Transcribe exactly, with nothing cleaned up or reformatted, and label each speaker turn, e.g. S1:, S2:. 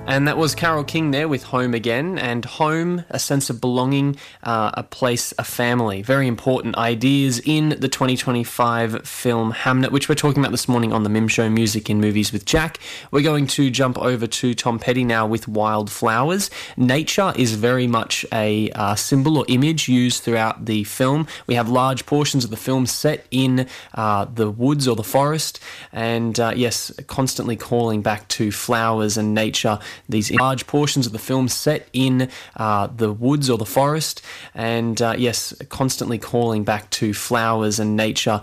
S1: And that was Carole King there with Home Again. And home, a sense of belonging, uh, a place, a family. Very important ideas in the twenty twenty-five film Hamnet, which we're talking about this morning on the Mim Show, Music in Movies with Jack. We're going to jump over to Tom Petty now with Wildflowers. Nature is very much a uh, symbol or image used throughout the film. We have large portions of the film set in uh, the woods or the forest. And uh, yes, constantly calling back to flowers and nature. These large portions of the film set in uh, the woods or the forest, and uh, yes, constantly calling back to flowers and nature.